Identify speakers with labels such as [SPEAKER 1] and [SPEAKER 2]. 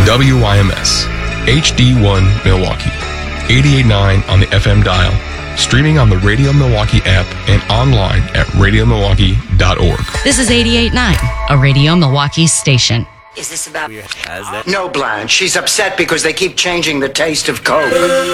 [SPEAKER 1] WYMS, HD1 Milwaukee, 88.9 on the FM dial, streaming on the Radio Milwaukee app and online at radiomilwaukee.org.
[SPEAKER 2] This is 88.9, a Radio Milwaukee station.
[SPEAKER 3] Is this about... No, Blanche. She's upset because they keep changing the taste of Coke.